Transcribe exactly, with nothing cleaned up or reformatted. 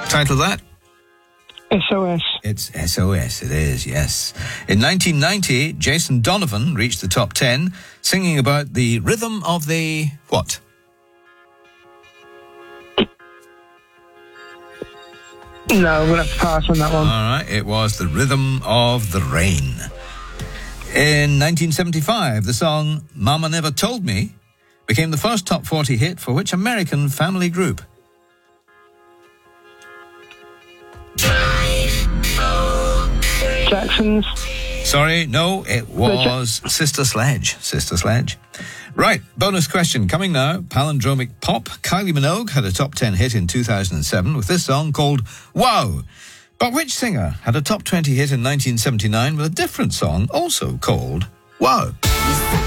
Title of that? S O S. It's S O S, it is, yes. In nineteen ninety, Jason Donovan reached the top ten, singing about the rhythm of the... what? No, we'll have to pass on that one. All right, it was the rhythm of the rain. In nineteen seventy-five, the song Mama Never Told Me became the first top forty hit for which American family group? Jacksons. Sorry, no, it was Sister Sledge. Sister Sledge. Right, bonus question coming now. Palindromic pop. Kylie Minogue had a top ten hit in two thousand seven with this song called Wow. But which singer had a top twenty hit in nineteen seventy-nine with a different song also called Wow?